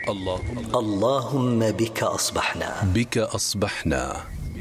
اللهم بك أصبحنا. بك أصبحنا.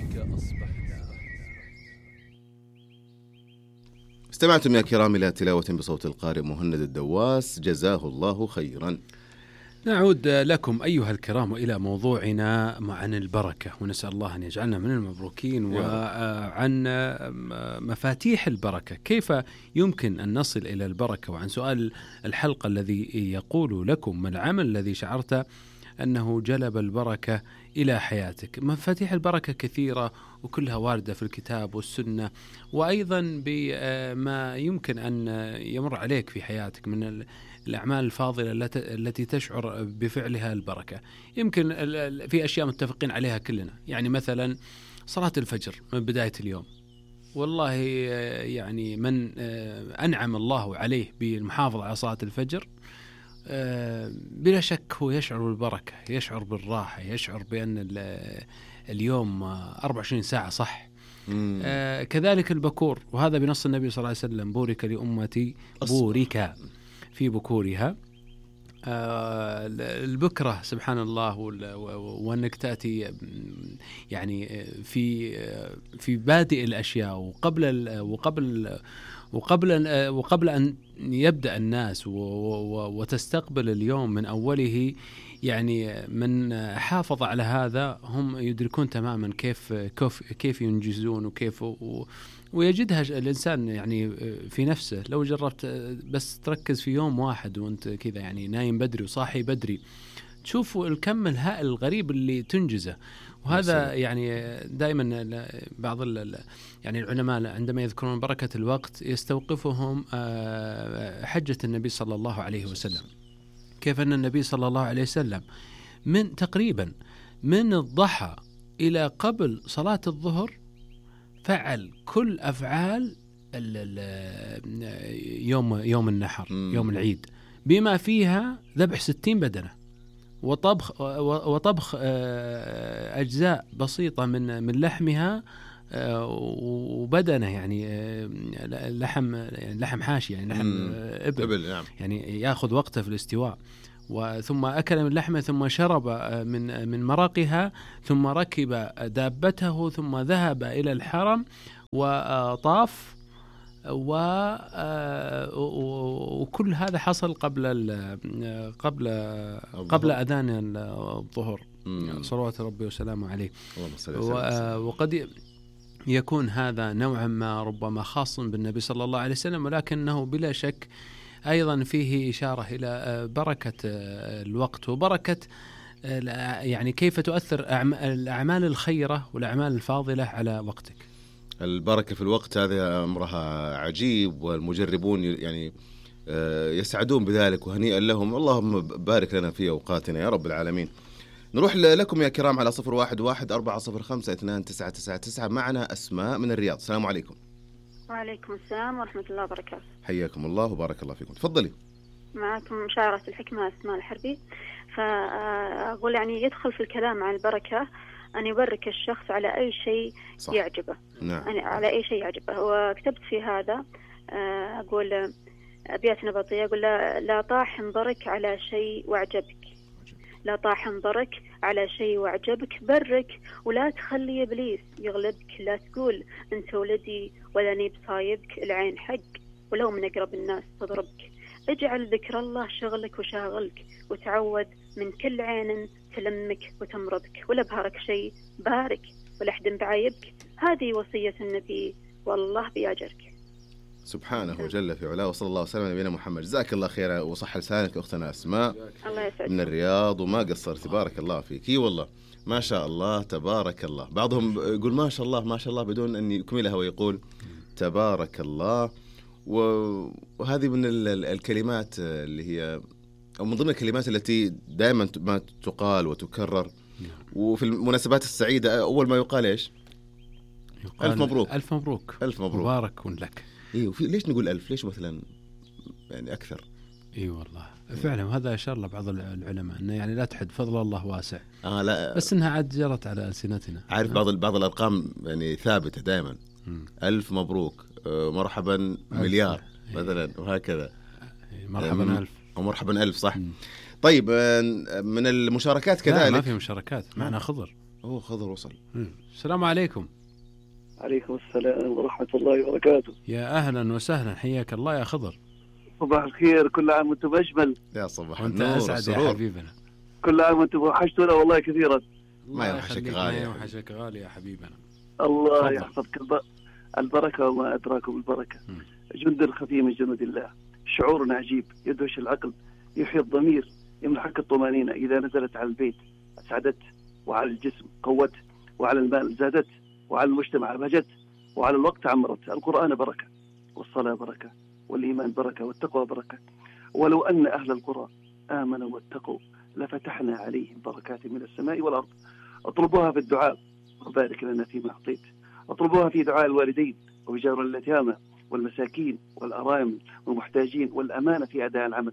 استمعتم يا كرام إلى تلاوة بصوت القارئ مهند الدواس، جزاه الله خيرا. نعود لكم أيها الكرام إلى موضوعنا عن البركة، ونسأل الله أن يجعلنا من المبروكين، وعن مفاتيح البركة، كيف يمكن أن نصل إلى البركة، وعن سؤال الحلقة الذي يقول لكم: ما العمل الذي شعرت أنه جلب البركة إلى حياتك؟ مفاتيح البركة كثيرة وكلها واردة في الكتاب والسنة، وأيضا بما يمكن أن يمر عليك في حياتك من الأعمال الفاضلة التي تشعر بفعلها البركة. يمكن في أشياء متفقين عليها كلنا، يعني مثلا صلاة الفجر من بداية اليوم، والله يعني من أنعم الله عليه بالمحافظة على صلاة الفجر بلا شك هو يشعر بالبركة، يشعر بالراحة، يشعر بأن اليوم 24 ساعة صح. كذلك البكور، وهذا بنص النبي صلى الله عليه وسلم: بورك لأمتي بورك في بكورها. البكرة سبحان الله، وأنك تأتي يعني في بادئ الأشياء وقبل أن يبدأ الناس، وتستقبل اليوم من أوله. يعني من حافظ على هذا هم يدركون تماما كيف ينجزون، وكيف ويجدها الإنسان يعني في نفسه. لو جربت بس تركز في يوم واحد وانت كذا يعني نايم بدري وصاحي بدري، تشوفوا الكم الهائل الغريب اللي تنجزه. وهذا يعني دائما بعض يعني العلماء عندما يذكرون بركة الوقت يستوقفهم حجة النبي صلى الله عليه وسلم، كيف أن النبي صلى الله عليه وسلم من تقريبا من الضحى إلى قبل صلاة الظهر فعل كل أفعال يوم النحر، يوم العيد، بما فيها ذبح 60 بدنة وطبخ أجزاء بسيطة من لحمها، وبدنه يعني لحم حاشي، يعني لحم إبل يعني يأخذ وقته في الاستواء. ثم أكل من لحمه، ثم شرب من مرقها، ثم ركب دابته، ثم ذهب إلى الحرم وطاف، وكل هذا حصل قبل أذان الظهر صلوات ربي وسلامه عليه. وقد يكون هذا نوعا ما ربما خاص بالنبي صلى الله عليه وسلم، ولكنه بلا شك أيضا فيه إشارة إلى بركة الوقت، وبركة يعني كيف تؤثر الأعمال الخيرة والأعمال الفاضلة على وقتك. البركة في الوقت هذا أمرها عجيب، والمجربون يعني يسعدون بذلك، وهنيئا لهم. اللهم بارك لنا في أوقاتنا يا رب العالمين. نروح لكم يا كرام على 0114052999. معنا أسماء من الرياض. السلام عليكم. وعليكم السلام ورحمة الله وبركاته. حياكم الله وبارك الله فيكم. تفضلي. معكم شاعرة الحكمة أسماء الحربي. فأقول يعني يدخل في الكلام عن البركة أن يبرك الشخص على أي شيء صح. يعجبه. نعم. يعني على أي شيء يعجبه. وكتبت في هذا أقول أبيات نبطية، أقول لا طاح انبرك على شيء وعجبك، لا طاح انبرك على شيء وعجبك، برك ولا تخلي إبليس يغلبك، لا تقول أنت ولدي ولا نيب صايبك، العين حق ولو من أقرب الناس تضربك، اجعل ذكر الله شغلك وشاغلك، وتعود من كل عين تلمك وتمرضك، ولا بهارك شيء بارك ولا حد بعايبك، هذه وصية النبي والله بياجرك. سبحانه جل في علاه، وصلى الله وسلم على نبينا محمد. جزاك الله خير وصح لسانك أختنا أسماء من الرياض، وما قصرت، بارك الله فيك. والله ما شاء الله تبارك الله. بعضهم يقول ما شاء الله ما شاء الله بدون أن يكملها ويقول تبارك الله. وهذه من الكلمات اللي هي أو من ضمن الكلمات التي دائما ما تقال وتكرر، وفي المناسبات السعيدة أول ما يقال إيش؟ ألف مبروك. ألف مبروك. ألف مبروك. مبارك لك. إيه، ليش نقول ألف؟ ليش مثلا يعني أكثر؟ إيه والله فعلا، وهذا أشار له بعض العلماء أنه يعني لا تحد، فضل الله واسع. لا بس إنها عاد جرت على ألسنتنا. عارف بعض الأرقام يعني ثابتة دائما. ألف مبروك، مرحبا مليار مثلا، وهكذا. مرحبا ألف ومرحبا ألف صح. طيب من المشاركات كذلك. لا ما في مشاركات، معنا خضر. خضر وصل. السلام عليكم. عليكم السلام ورحمة الله وبركاته. يا أهلا وسهلا، حياك الله يا خضر. صباح الخير، كل عام وانتم أجمل. يا صباح وانت النور أسعد والسرور. يا حبيبنا. كل عام وانتم وحشتونا والله كثيرا. ما يوحشك غالي. ما يوحشك غالي يا حبيبنا. الله فضل. يحفظك. البركة وما أدراكم البركة. جند خفي من جنود الله، شعور عجيب يدهش العقل، يحيي الضمير، يمنحك الطمأنينة إذا نزلت على البيت أسعدت، وعلى الجسم قوت، وعلى المال زادت، وعلى المجتمع بهجت، وعلى الوقت عمرت. القرآن بركة، والصلاة بركة، والإيمان بركة، والتقوى بركة. ولو أن أهل القرى آمنوا واتقوا لفتحنا عليهم بركات من السماء والأرض. اطلبوها في الدعاء وبارك لنا فيما أعطيت. اطلبوها في دعاء الوالدين وبجار اليتامى والمساكين والأرامل والمحتاجين والأمانة في أداء العمل.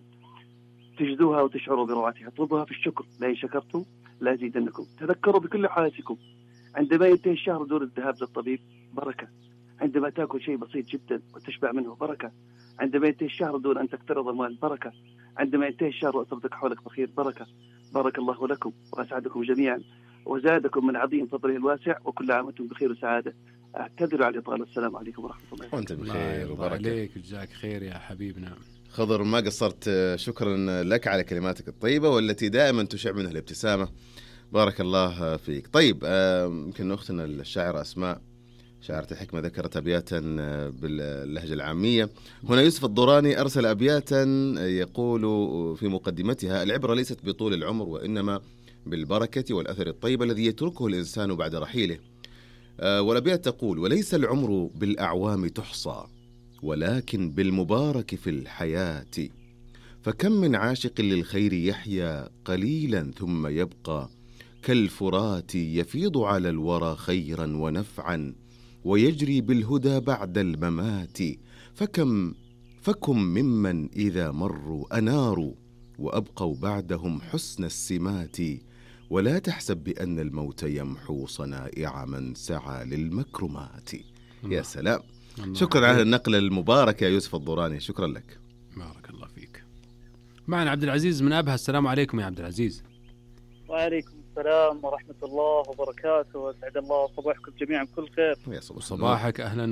تجدوها وتشعروا بروعتها. اطلبوها في الشكر، لئن شكرتم لأزيدنكم. تذكروا بكل حالاتكم عندما ينتهي الشهر دون الذهاب للطبيب بركة. عندما تأكل شيء بسيط جدا وتشبع منه بركة. عندما ينتهي الشهر دون أن تقترض المال بركة. عندما ينتهي الشهر وأصبتك حولك بخير بركة. بارك الله لكم وأسعدكم جميعا وزادكم من عظيم فضله الواسع، وكل عام وانتم بخير وسعادة. أعتذر على الإطالة. السلام عليكم ورحمة الله. وانت بخير وبركة عليك، جزاك خير يا حبيبنا خضر. ما قصرت، شكرا لك على كلماتك الطيبة والتي دائما تشع منها الابتسامة. بارك الله فيك. طيب يمكن أختنا الشاعرة أسماء شاعرة الحكمة ذكرت أبياتا باللهجة العامية. هنا يوسف الضوراني أرسل أبياتا يقول في مقدمتها: العبرة ليست بطول العمر وإنما بالبركة والأثر الطيب الذي يتركه الإنسان بعد رحيله. والأبيات تقول: وليس العمر بالأعوام تحصى ولكن بالمبارك في الحياة، فكم من عاشق للخير يحيا قليلا ثم يبقى كالفرات يفيض على الورى خيرا ونفعا ويجري بالهدى بعد الممات. فكم ممن إذا مروا أناروا وأبقوا بعدهم حسن السمات، ولا تحسب بأن الموت يمحو صنائع من سعى للمكرمات. يا سلام، شكرا على النقلة المباركة يا يوسف الضوراني، شكرا لك. بارك الله فيك. معنا عبد العزيز من أبها. السلام عليكم يا عبد العزيز. وعليكم السلام ورحمة الله وبركاته، وأسعد الله صباحكم جميعا بكل خير. يا صباحك أهلا